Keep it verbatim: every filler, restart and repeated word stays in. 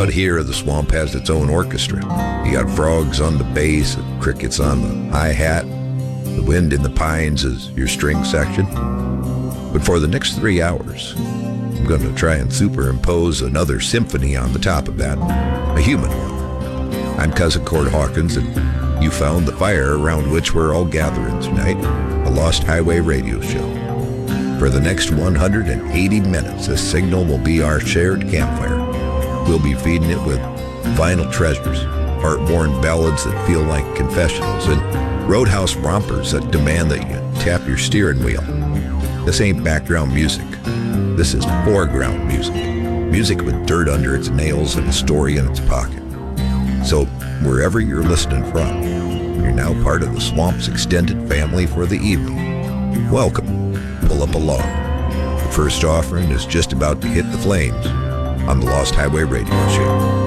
Out here, the swamp has its own orchestra. You got frogs on the bass, and crickets on the hi-hat. The wind in the pines is your string section. But for the next three hours, I'm going to try and superimpose another symphony on the top of that, a human one. I'm Cousin Cord Hawkins, and you found the fire around which we're all gathering tonight, a Lost Highway radio show. For the next one hundred eighty minutes, this signal will be our shared campfire. We'll be feeding it with vinyl treasures, heartworn ballads that feel like confessionals, and roadhouse rompers that demand that you tap your steering wheel. This ain't background music. This is foreground music. Music with dirt under its nails and a story in its pocket. So, wherever you're listening from, you're now part of the Swamp's extended family for the evening. Welcome. Pull up a log. The first offering is just about to hit the flames on the Lost Highway radio show.